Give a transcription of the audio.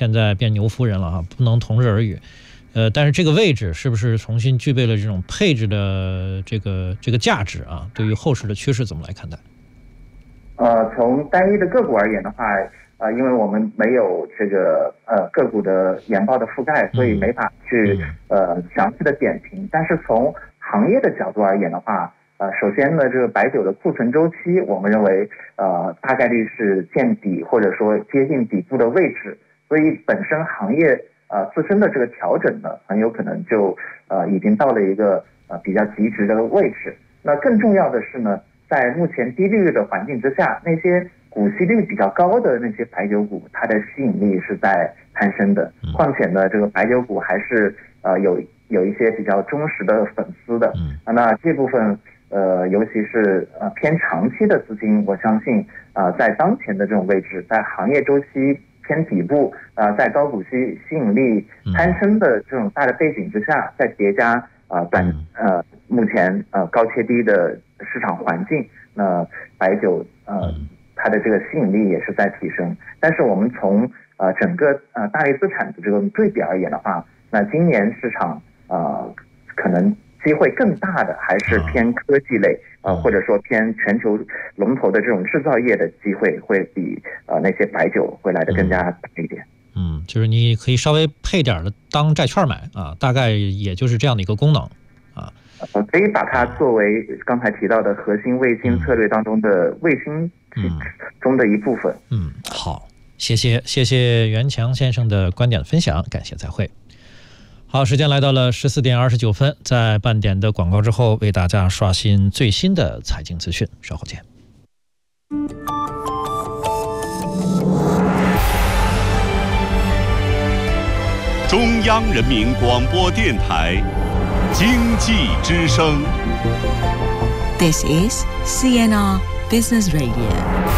现在变牛夫人了啊，不能同日而语。但是这个位置是不是重新具备了这种配置的这个价值啊？对于后市的趋势怎么来看待？ 从单一的个股而言的话，因为我们没有这个个股的研报的覆盖，所以没法去详细的点评。但是从行业的角度而言的话，首先呢，这个白酒的库存周期，我们认为大概率是见底或者说接近底部的位置，所以本身行业自身的这个调整呢，很有可能就已经到了一个比较极值的位置。那更重要的是呢，在目前低利率的环境之下，那些股息率比较高的那些白酒股，它的吸引力是在攀升的。况且呢，这个白酒股还是有一些比较忠实的粉丝的。那这部分尤其是偏长期的资金，我相信在当前的这种位置，在行业周期偏底部，在高股息吸引力攀升的这种大的背景之下，再叠加目前高切低的市场环境，那白酒它的这个吸引力也是在提升。但是我们从整个大类资产的这个对比而言的话，那今年市场可能机会更大的还是偏科技类或者说偏全球龙头的这种制造业的机会会比那些白酒会来得更加大一点。 就是你可以稍微配点的当债券买啊，大概也就是这样的一个功能啊。 可以把它作为刚才提到的核心卫星策略当中的卫星中的一部分。 好，谢谢袁强先生的观点分享，感谢，再会。好，时间来到了14点29分，在半点的广告之后，为大家刷新最新的财经资讯，稍后见。 中央人民广播电台经济之声。 This is CNR Business Radio.